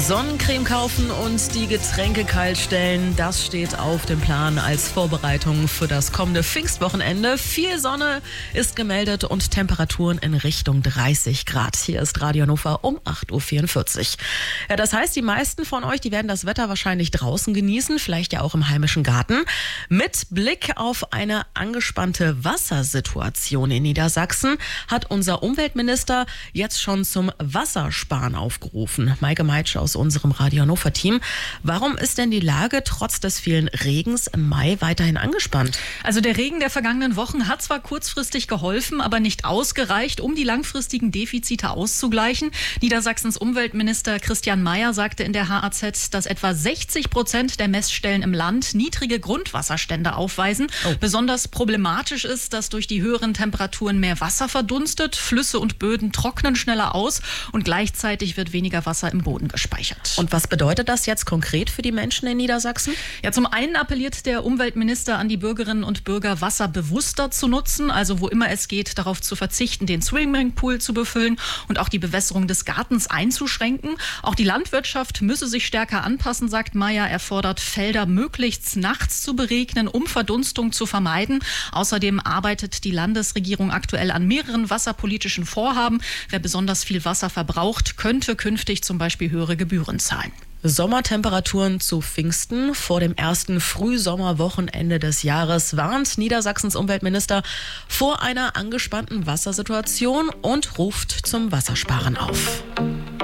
Sonnencreme kaufen und die Getränke kalt stellen, das steht auf dem Plan als Vorbereitung für das kommende Pfingstwochenende. Viel Sonne ist gemeldet und Temperaturen in Richtung 30 Grad. Hier ist Radio Hannover um 8.44 Uhr. Ja, das heißt, die meisten von euch, die werden das Wetter wahrscheinlich draußen genießen, vielleicht ja auch im heimischen Garten. Mit Blick auf eine angespannte Wassersituation in Niedersachsen hat unser Umweltminister jetzt schon zum Wassersparen aufgerufen. Maike Meitsch aus unserem Radio Hannover-Team. Warum ist denn die Lage trotz des vielen Regens im Mai weiterhin angespannt? Also der Regen der vergangenen Wochen hat zwar kurzfristig geholfen, aber nicht ausgereicht, um die langfristigen Defizite auszugleichen. Niedersachsens Umweltminister Christian Mayer sagte in der HAZ, dass etwa 60% der Messstellen im Land niedrige Grundwasserstände aufweisen. Besonders problematisch ist, dass durch die höheren Temperaturen mehr Wasser verdunstet, Flüsse und Böden trocknen schneller aus und gleichzeitig wird weniger Wasser im Boden gespeichert. Und was bedeutet das jetzt konkret für die Menschen in Niedersachsen? Ja, zum einen appelliert der Umweltminister an die Bürgerinnen und Bürger, Wasser bewusster zu nutzen, also wo immer es geht, darauf zu verzichten, den Swimmingpool zu befüllen und auch die Bewässerung des Gartens einzuschränken. Auch die Landwirtschaft müsse sich stärker anpassen, sagt Mayer. Er fordert, Felder möglichst nachts zu beregnen, um Verdunstung zu vermeiden. Außerdem arbeitet die Landesregierung aktuell an mehreren wasserpolitischen Vorhaben. Wer besonders viel Wasser verbraucht, könnte künftig zum Beispiel höhere Gebühren zahlen. Sommertemperaturen zu Pfingsten. Vor dem ersten Frühsommerwochenende des Jahres warnt Niedersachsens Umweltminister vor einer angespannten Wassersituation und ruft zum Wassersparen auf.